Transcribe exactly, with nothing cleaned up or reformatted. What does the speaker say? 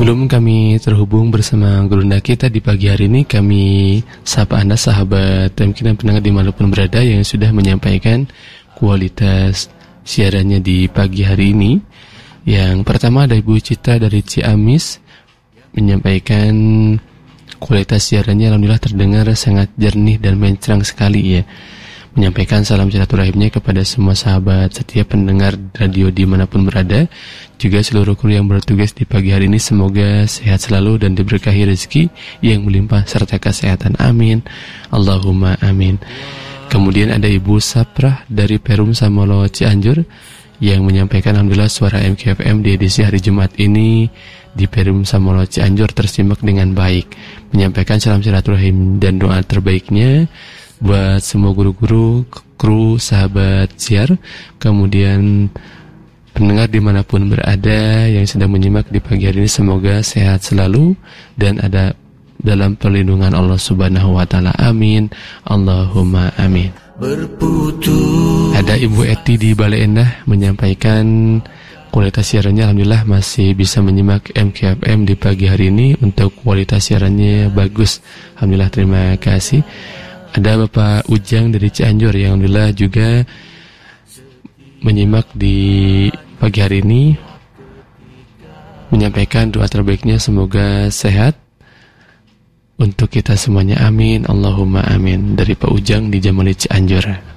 Sebelum kami terhubung bersama gurunda kita di pagi hari ini, kami sapa Anda sahabat M K dan pendengar dimanapun berada yang sudah menyampaikan kualitas siarannya di pagi hari ini. Yang pertama ada Ibu Cita dari Ciamis menyampaikan kualitas siarannya alhamdulillah terdengar sangat jernih dan mencerang sekali ya. Menyampaikan salam silaturahimnya kepada semua sahabat setiap pendengar radio dimanapun berada, juga seluruh kru yang bertugas di pagi hari ini semoga sehat selalu dan diberkahi rezeki yang melimpah serta kesehatan, amin Allahumma amin. Kemudian ada Ibu Saprah dari Perum Samolo Cianjur yang menyampaikan alhamdulillah suara M K F M di edisi hari Jumat ini di Perum Samolo Cianjur tersimak dengan baik, menyampaikan salam silaturahim dan doa terbaiknya buat semua guru-guru, kru, sahabat siar, kemudian pendengar dimanapun berada yang sedang menyimak di pagi hari ini semoga sehat selalu dan ada dalam perlindungan Allah Subhanahu wa taala, amin Allahumma amin. Berputus. Ada Ibu Eti di Bale Endah menyampaikan kualitas siarannya alhamdulillah masih bisa menyimak M K F M di pagi hari ini, untuk kualitas siarannya bagus, alhamdulillah, terima kasih. Ada Bapak Ujang dari Cianjur yang alhamdulillah juga menyimak di pagi hari ini, menyampaikan doa terbaiknya semoga sehat untuk kita semuanya, amin Allahumma amin, dari Pak Ujang di Jamali Cianjur.